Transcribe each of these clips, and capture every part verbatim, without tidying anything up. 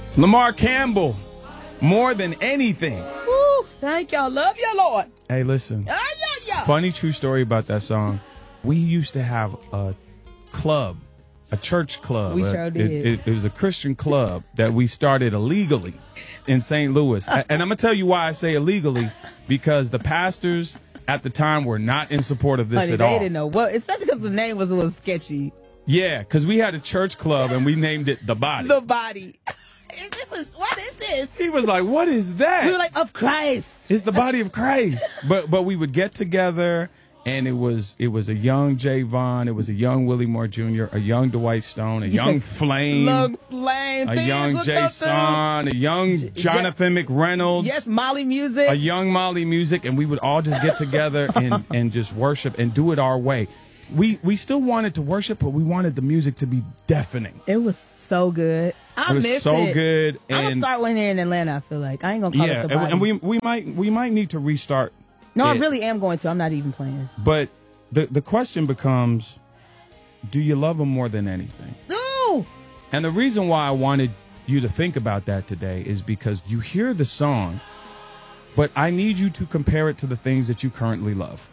Lamar Campbell, More Than Anything. Woo, thank y'all. Love you, Lord. Hey, listen. Ah, yeah, yeah. Funny true story about that song. We used to have a club, a church club. We Uh, sure it, did. It, it was a Christian club that we started illegally in Saint Louis. And I'm going to tell you why I say illegally, because the pastors at the time were not in support of this Honey, at they all. didn't know what, especially because the name was a little sketchy. Yeah, because we had a church club and we named it The Body. The Body. Is this a, what is this? He was like, what is that? We were like, of Christ. It's the body of Christ. But but we would get together, and it was it was a young Jay Vaughn, it was a young Willie Moore Junior, a young Dwight Stone, a Yes. young Flame, Young Flame. a Things young would Jay come Son, a young J- Jonathan McReynolds, Yes, Molly Music. a young Molly Music, and we would all just get together and, and just worship and do it our way. We we still wanted to worship, but we wanted the music to be deafening. It was so good. I It was miss so it. good. I'm gonna and- start one here in Atlanta. I feel like I ain't gonna call Yeah, it the and, Body. and we we might we might need to restart. no, I it. really am going to. I'm not even playing. But the the question becomes, do you love him more than anything? No. And the reason why I wanted you to think about that today is because you hear the song, but I need you to compare it to the things that you currently love.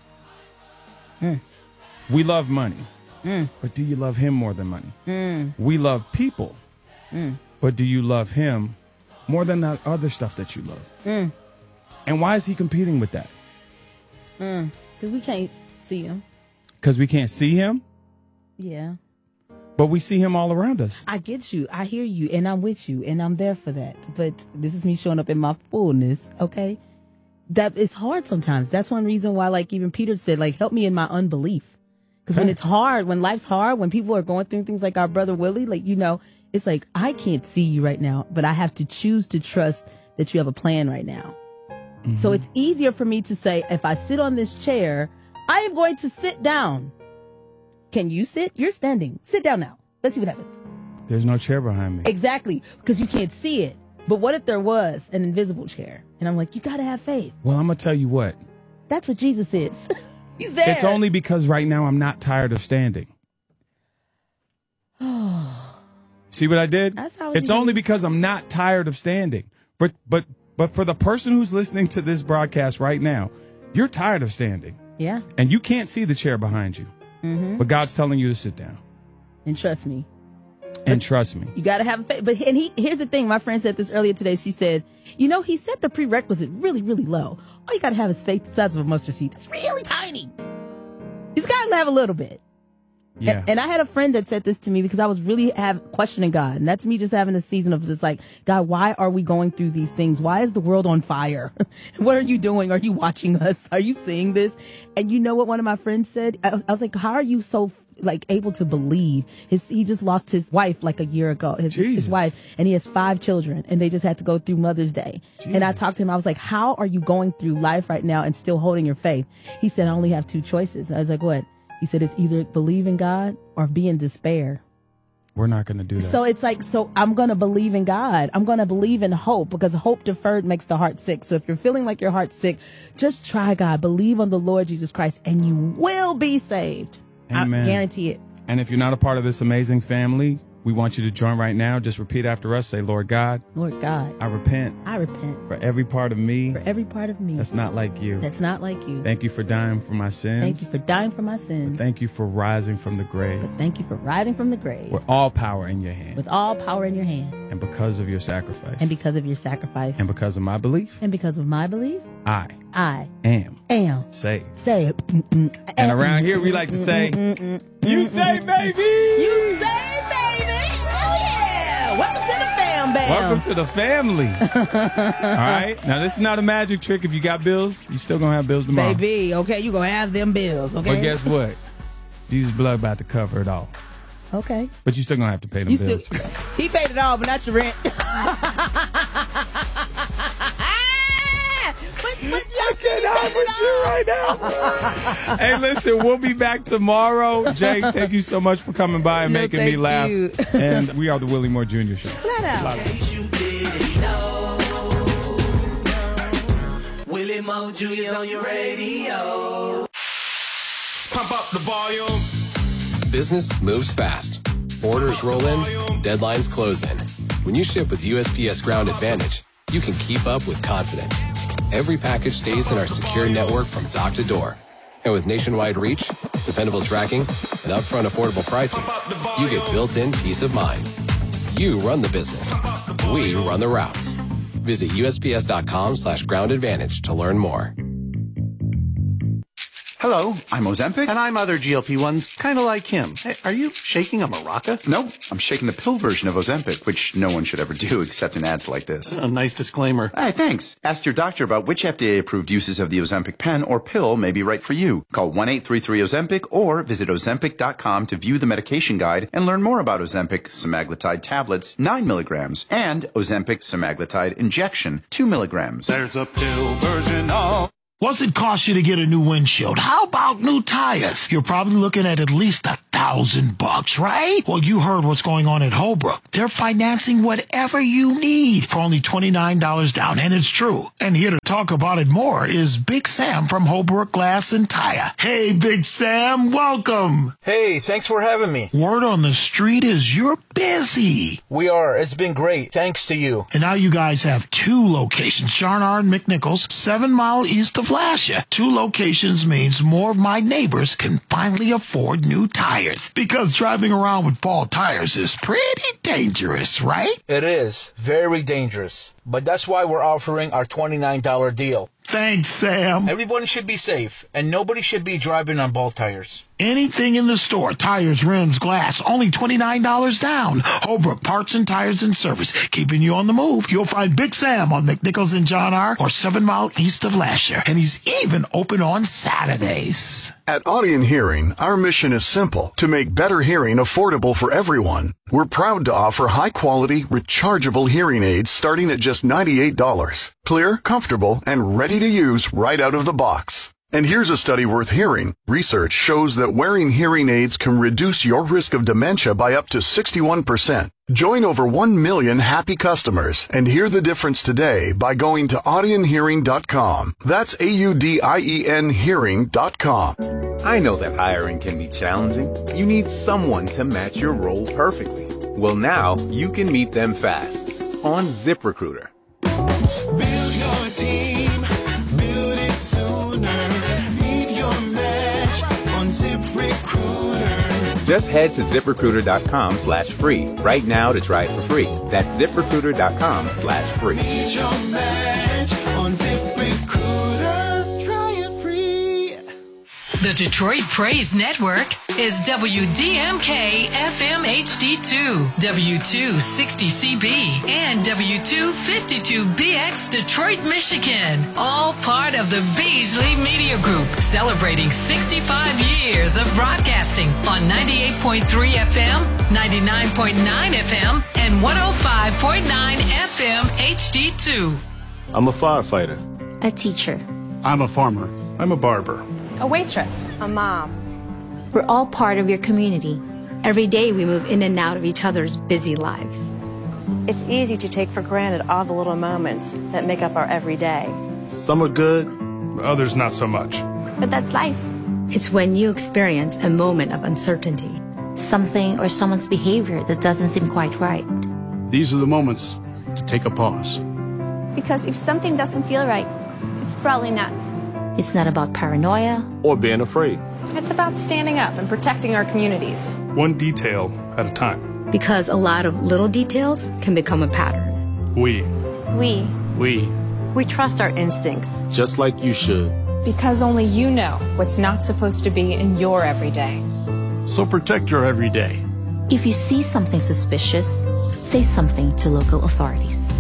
Mm. We love money, Mm. but do you love him more than money? Mm. We love people, Mm. but do you love him more than that other stuff that you love? Mm. And why is he competing with that? Mm. Cause we can't see him. Because we can't see him, Yeah. but we see him all around us. I get you. I hear you, and I'm with you, and I'm there for that. But this is me showing up in my fullness, okay? That it's hard sometimes. That's one reason why, like, even Peter said, like, help me in my unbelief. Because when it's hard, when life's hard, when people are going through things like our brother Willie, like, you know, it's like, I can't see you right now, but I have to choose to trust that you have a plan right now. Mm-hmm. So it's easier for me to say, if I sit on this chair, I am going to sit down. Can you sit? You're standing. Sit down now. Let's see what happens. There's no chair behind me. Exactly, because you can't see it. But what if there was an invisible chair? And I'm like, you got to have faith. Well, I'm going to tell you what. That's what Jesus is. He's there. It's only because right now I'm not tired of standing. See what I did? That's how it's you only do. because I'm not tired of standing. But but but for the person who's listening to this broadcast right now, you're tired of standing. Yeah. And you can't see the chair behind you. Mm-hmm. But God's telling you to sit down. And trust me. And trust me. You got to have faith. But and he here's the thing. My friend said this earlier today. She said, you know, he set the prerequisite really, really low. All you got to have is faith the size of a mustard seed. It's really tiny. You just got to have a little bit. Yeah. And, and I had a friend that said this to me because I was really have questioning God. And that's me just having a season of just like, God, why are we going through these things? Why is the world on fire? What are you doing? Are you watching us? Are you seeing this? And you know what one of my friends said? I was, I was like, how are you so like able to believe? His He just lost his wife like a year ago, his, his wife, and he has five children and they just had to go through Mother's Day. Jesus. And I talked to him. I was like, how are you going through life right now and still holding your faith? He said, I only have two choices. I was like, what? He said, it's either believe in God or be in despair. We're not going to do that. So it's like, so I'm going to believe in God. I'm going to believe in hope because hope deferred makes the heart sick. So if you're feeling like your heart's sick, just try God. Believe on the Lord Jesus Christ and you will be saved. Amen. I guarantee it. And if you're not a part of this amazing family, we want you to join right now. Just repeat after us. Say, Lord God. Lord God. I repent. I repent. For every part of me. For every part of me. That's not like you. That's not like you. Thank you for dying for my sins. Thank you for dying for my sins. But thank you for rising from the grave. But thank you for rising from the grave. With all power in your hand. With all power in your hand. And because of your sacrifice. And because of your sacrifice. And because of my belief. And because of my belief. I. I. Am. Am. Saved. Saved. And around here we like to say, you say, baby. You say, baby. Oh, yeah. Welcome to the fam, bam. Welcome to the family. All right. Now, this is not a magic trick. If you got bills, you still going to have bills tomorrow. Baby, okay, you going to have them bills, okay? But guess what? Jesus' blood about to cover it all. Okay. But you still going to have to pay them You bills. still, he paid it all, but not your rent. I cannot with you right now. Hey, listen, we'll be back tomorrow. Jay, thank you so much for coming by and No, making me thank laugh. you. And we are the Willie Moore Junior Show. Flat out. Willie Moore Junior's on your radio. Pump up the volume. Business moves fast. Orders roll in, deadlines close in. When you ship with U S P S Ground Advantage, you can keep up with confidence. Every package stays in our secure network from dock to door. And with nationwide reach, dependable tracking, and upfront affordable pricing, you get built-in peace of mind. You run the business. We run the routes. Visit USPS.com slash ground advantage to learn more. Hello, I'm Ozempic. And I'm other G L P ones, kind of like him. Hey, are you shaking a maraca? No, I'm shaking the pill version of Ozempic, which no one should ever do except in ads like this. A nice disclaimer. Hey, thanks. Ask your doctor about which F D A-approved uses of the Ozempic pen or pill may be right for you. Call one eight three three Ozempic or visit Ozempic dot com to view the medication guide and learn more about Ozempic semaglutide tablets, nine milligrams, and Ozempic semaglutide injection, two milligrams. There's a pill version of... What's it cost you to get a new windshield? How about new tires? You're probably looking at at least a thousand bucks, right? Well, you heard what's going on at Holbrook. They're financing whatever you need for only twenty-nine dollars down, and it's true. And here to talk about it more is Big Sam from Holbrook Glass and Tire. Hey, Big Sam, welcome. Hey, thanks for having me. Word on the street is you're busy. We are. It's been great. Thanks to you. And now you guys have two locations, Sharnar and McNichols, seven mile east of Lasha. Two locations means more of my neighbors can finally afford new tires. Because driving around with bald tires is pretty dangerous, right? It is. Very dangerous. But that's why we're offering our twenty-nine dollars deal. Thanks, Sam. Everyone should be safe, and nobody should be driving on bald tires. Anything in the store, tires, rims, glass, only twenty-nine dollars down. Holbrook Parts and Tires and Service, keeping you on the move. You'll find Big Sam on McNichols and John R. or seven mile east of Lasher. And he's even open on Saturdays. At Audion Hearing, our mission is simple: to make better hearing affordable for everyone. We're proud to offer high-quality, rechargeable hearing aids starting at just ninety-eight dollars. Clear, comfortable, and ready to use right out of the box. And here's a study worth hearing. Research shows that wearing hearing aids can reduce your risk of dementia by up to sixty-one percent. Join over one million happy customers and hear the difference today by going to audion hearing dot com. That's A U D I E N hearing dot com. I know that hiring can be challenging. You need someone to match your role perfectly. Well, now you can meet them fast on ZipRecruiter. Build your team, build it sooner. Meet your match on ZipRecruiter. Just head to ZipRecruiter.com slash free right now to try it for free. That's ZipRecruiter.com slash free. Meet your match on ZipRecruiter. Try it free. The Detroit Praise Network is W D M K F M H D two, W two sixty C B, and W two fifty-two B X Detroit, Michigan. All part of the Beasley Media Group, celebrating sixty-five years of broadcasting on ninety-eight point three F M, ninety-nine point nine F M, and one oh five point nine F M H D two. I'm a firefighter. A teacher. I'm a farmer. I'm a barber. A waitress. A mom. We're all part of your community. Every day we move in and out of each other's busy lives. It's easy to take for granted all the little moments that make up our everyday. Some are good, others not so much. But that's life. It's when you experience a moment of uncertainty, something or someone's behavior that doesn't seem quite right. These are the moments to take a pause. Because if something doesn't feel right, it's probably not. It's not about paranoia or being afraid. It's about standing up and protecting our communities. One detail at a time. Because a lot of little details can become a pattern. We. We. We. We trust our instincts. Just like you should. Because only you know what's not supposed to be in your everyday. So protect your everyday. If you see something suspicious, say something to local authorities.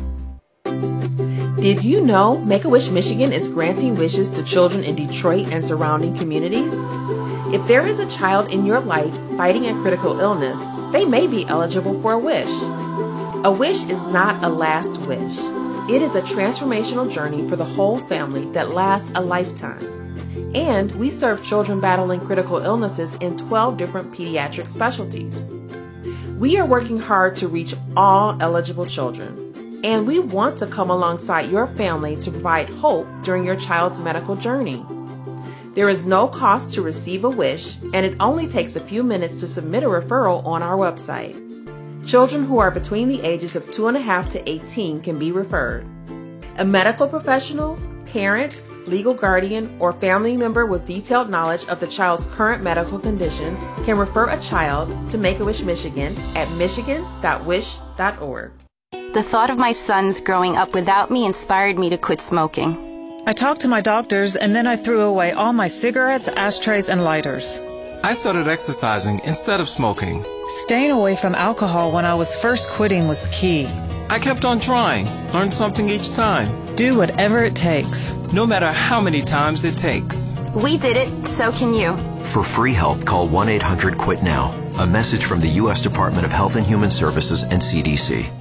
Did you know Make-A-Wish Michigan is granting wishes to children in Detroit and surrounding communities? If there is a child in your life fighting a critical illness, they may be eligible for a wish. A wish is not a last wish. It is a transformational journey for the whole family that lasts a lifetime. And we serve children battling critical illnesses in twelve different pediatric specialties. We are working hard to reach all eligible children. And we want to come alongside your family to provide hope during your child's medical journey. There is no cost to receive a wish, and it only takes a few minutes to submit a referral on our website. Children who are between the ages of two and a half to eighteen can be referred. A medical professional, parent, legal guardian, or family member with detailed knowledge of the child's current medical condition can refer a child to Make-A-Wish Michigan at michigan dot wish dot org. The thought of my sons growing up without me inspired me to quit smoking. I talked to my doctors, and then I threw away all my cigarettes, ashtrays, and lighters. I started exercising instead of smoking. Staying away from alcohol when I was first quitting was key. I kept on trying, learned something each time. Do whatever it takes. No matter how many times it takes. We did it, so can you. For free help, call one eight hundred quit now. A message from the U S Department of Health and Human Services and C D C.